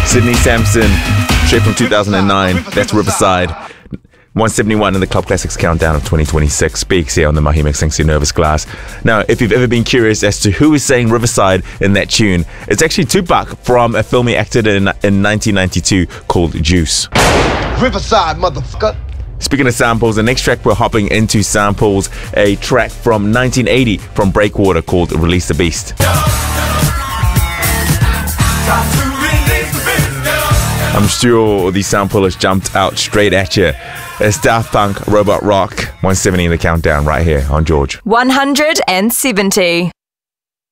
Sydney Sampson, straight from 2009. That's Riverside. 171 in the Club Classics Countdown of 2026 speaks here on the Mahi Mixing Nervous Glass. Now, if you've ever been curious as to who is saying Riverside in that tune, it's actually Tupac from a film he acted in 1992 called Juice. Riverside, motherfucker. Speaking of samples, the next track we're hopping into samples a track from 1980 from Breakwater called Release the Beast. I'm sure the sample has jumped out straight at you. It's Daft Punk, Robot Rock, 170 in the countdown right here on George. 170.